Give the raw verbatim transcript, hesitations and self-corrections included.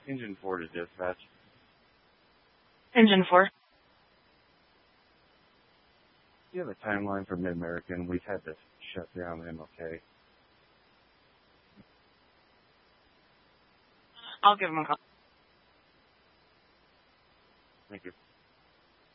Engine four to dispatch. Engine four. Do you have a timeline for Mid-American? We've had to shut down M L K. I'll give him a call.